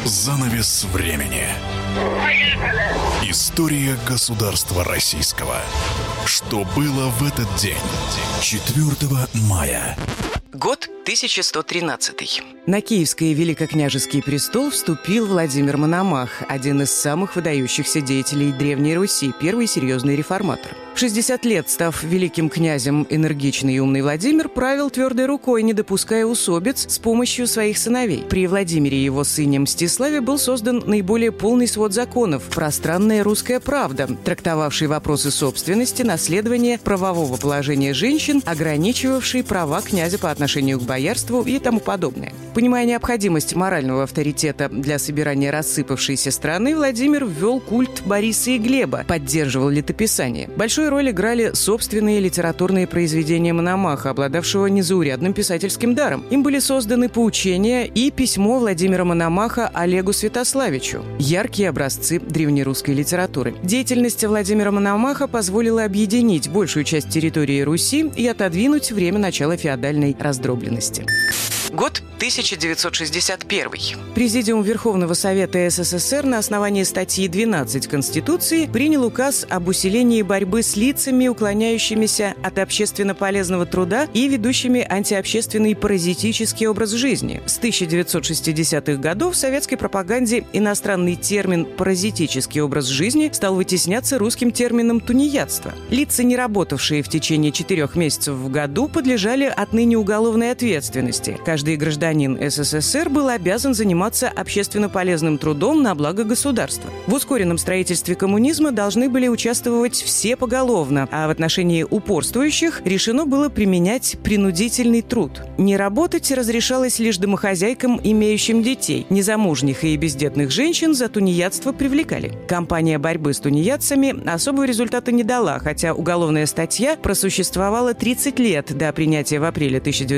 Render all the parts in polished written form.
Занавес времени. История государства российского. Что было в этот день? 4 мая. Год 1113. На Киевский великокняжеский престол вступил Владимир Мономах, один из самых выдающихся деятелей Древней Руси, первый серьезный реформатор. В 60 лет, став великим князем, энергичный и умный Владимир правил твердой рукой, не допуская усобиц, с помощью своих сыновей. При Владимире и его сыне Мстиславе был создан наиболее полный свод законов «Пространная русская правда», трактовавший вопросы собственности, наследования, правового положения женщин, ограничивавший права князя по отношению к боярству и тому подобное. Понимая необходимость морального авторитета для собирания рассыпавшейся страны, Владимир ввел культ Бориса и Глеба, поддерживал летописание. Большую роль играли собственные литературные произведения Мономаха, обладавшего незаурядным писательским даром. Им были созданы поучения и письмо Владимира Мономаха Олегу Святославичу – яркие образцы древнерусской литературы. Деятельность Владимира Мономаха позволила объединить большую часть территории Руси и отодвинуть время начала феодальной раздробленности. Год 1961. Президиум Верховного Совета СССР на основании статьи 12 Конституции принял указ об усилении борьбы с лицами, уклоняющимися от общественно полезного труда и ведущими антиобщественный паразитический образ жизни. С 1960-х годов в советской пропаганде иностранный термин «паразитический образ жизни» стал вытесняться русским термином «тунеядство». Лица, не работавшие в течение 4 месяцев в году, подлежали отныне уголовной ответственности. Каждый гражданин СССР был обязан заниматься общественно полезным трудом на благо государства. В ускоренном строительстве коммунизма должны были участвовать все поголовно, а в отношении упорствующих решено было применять принудительный труд. Не работать разрешалось лишь домохозяйкам, имеющим детей. Незамужних и бездетных женщин за тунеядство привлекали. Кампания борьбы с тунеядцами особого результата не дала, хотя уголовная статья просуществовала 30 лет до принятия в апреле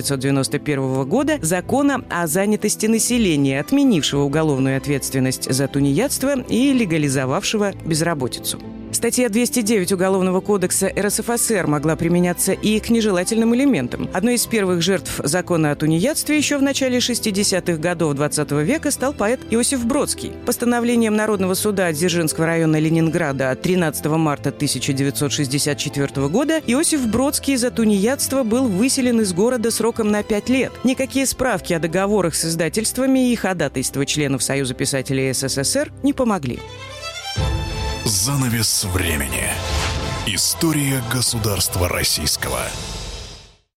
1991 года закона о занятости населения, отменившего уголовную ответственность за тунеядство и легализовавшего безработицу. Статья 209 Уголовного кодекса РСФСР могла применяться и к нежелательным элементам. Одной из первых жертв закона о тунеядстве еще в начале 60-х годов XX века стал поэт Иосиф Бродский. Постановлением Народного суда Дзержинского района Ленинграда от 13 марта 1964 года Иосиф Бродский за тунеядство был выселен из города сроком на 5 лет. Никакие справки о договорах с издательствами и ходатайства членов Союза писателей СССР не помогли. Занавес времени. История государства российского.